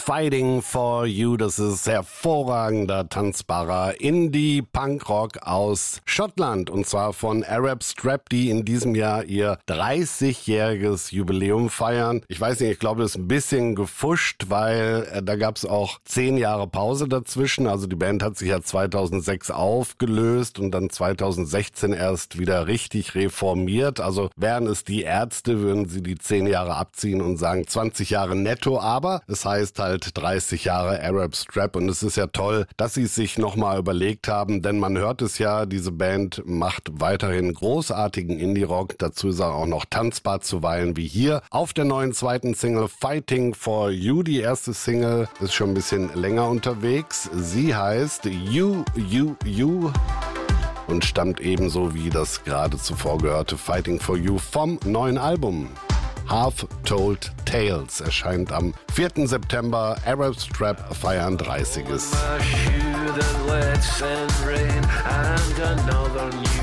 Fighting for You, das ist hervorragender, tanzbarer Indie-Punkrock aus Schottland und zwar von Arab Strap, die in diesem Jahr ihr 30-jähriges Jubiläum feiern. Ich weiß nicht, ich glaube, das ist ein bisschen gefuscht, weil da gab es auch 10 Jahre Pause dazwischen. Also die Band hat sich ja 2006 aufgelöst und dann 2016 erst wieder richtig reformiert. Also wären es die Ärzte, würden sie die 10 Jahre abziehen und sagen 20 Jahre netto, aber es heißt halt 30 Jahre Arab Strap und es ist ja toll, dass sie es sich nochmal überlegt haben, denn man hört es ja, diese Band macht weiterhin großartigen Indie-Rock, dazu ist er auch noch tanzbar zuweilen wie hier auf der neuen zweiten Single Fighting for You. Die erste Single ist schon ein bisschen länger unterwegs, sie heißt You und stammt ebenso wie das gerade zuvor gehörte Fighting for You vom neuen Album. Half-Told Tales erscheint am 4. September. Arab Strap feiern 30.